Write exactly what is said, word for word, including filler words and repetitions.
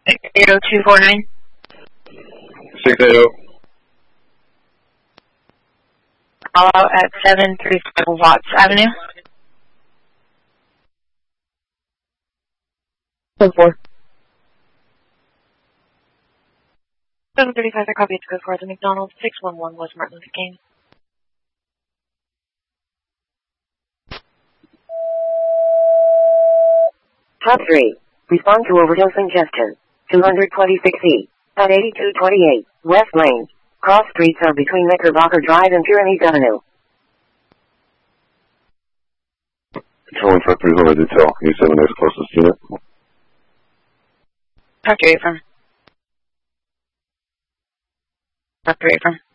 eight oh two four nine. six eighty. Call out at seven thirty-five Watts Avenue. ten four. seven thirty-five, I copy it to go for the McDonald's. six one one was Martin Luther King. Top three. Respond to overdose ingestion. two twenty-six E. At eighty-two twenty-eight. West Lane. Cross streets are between Knickerbocker Drive and Pyrenees Avenue. Controlling truck three over detail. E seven next closest unit. Talk to you from. Talk to you from.